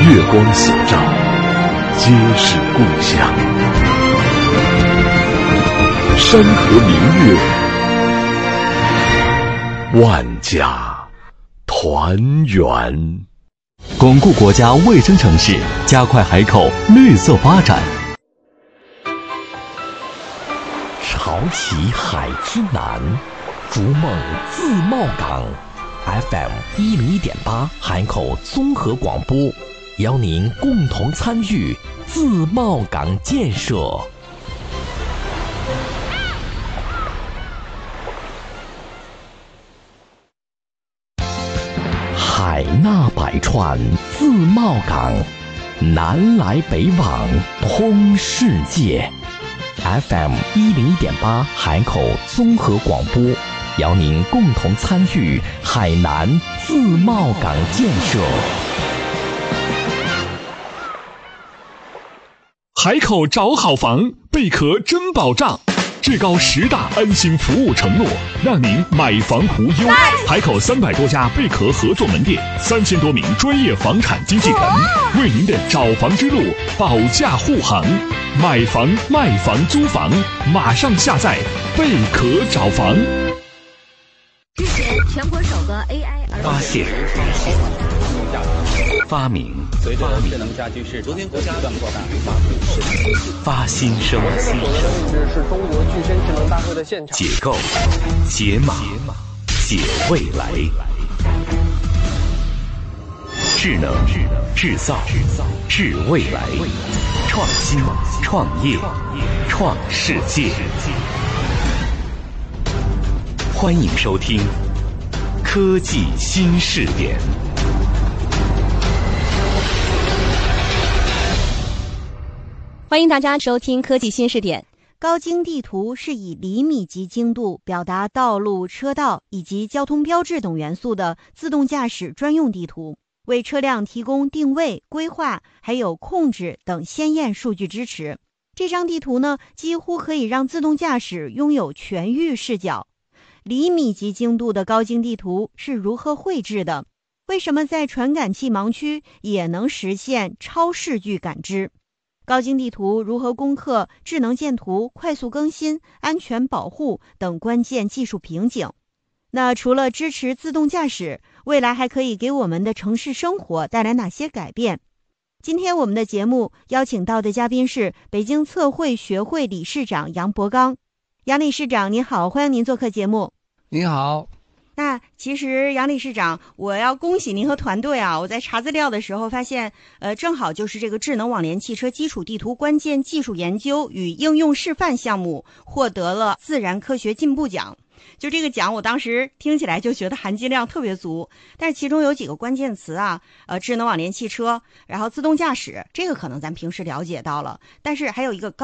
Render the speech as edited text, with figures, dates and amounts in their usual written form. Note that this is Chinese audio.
月光所照，皆是故乡。山河明月，万家团圆。 巩固国家卫生城市，加快海口绿色发展。 潮起海之南，逐梦自贸港。FM 101.8海口综合广播，邀您共同参与自贸港建设。海纳百川，自贸港，南来北往，通世界。FM 101.8海口综合广播，邀您共同参与海南自贸港建设。 海口找好房，贝壳真保障，至高10大安心服务承诺，让您买房无忧。海口300多家贝壳合作门店，3000多名专业房产经纪人，为您的找房之路保驾护航。买房、卖房、租房，马上下载贝壳找房。 之前全国首个 AI 发现、发明、 随着智能家居市场不断扩大， 发新生、 是中国具身智能大会的现场。 解构、解码、解未来。智能、制造、智未来。创新、创业、创世界。欢迎收听科技新视点。 欢迎大家收听科技新视点。高精地图是以厘米级精度表达道路、车道以及交通标志等元素的自动驾驶专用地图，为车辆提供定位、规划还有控制等鲜艳数据支持。这张地图呢，几乎可以让自动驾驶拥有全域视角。厘米级精度的高精地图是如何绘制的？为什么在传感器盲区也能实现超视距感知？高精地图如何攻克智能建图、快速更新、安全保护等关键技术瓶颈？那除了支持自动驾驶，未来还可以给我们的城市生活带来哪些改变？今天我们的节目邀请到的嘉宾是北京测绘学会理事长杨伯刚。杨理事长您好，欢迎您做客节目。 您好。 那其实杨理事长，我要恭喜您和团队啊！我在查资料的时候发现，正好就是这个智能网联汽车基础地图关键技术研究与应用示范项目获得了自然科学进步奖。就这个奖，我当时听起来就觉得含金量特别足，但是其中有几个关键词啊，智能网联汽车，然后自动驾驶，这个可能咱平时了解到了，但是还有一个高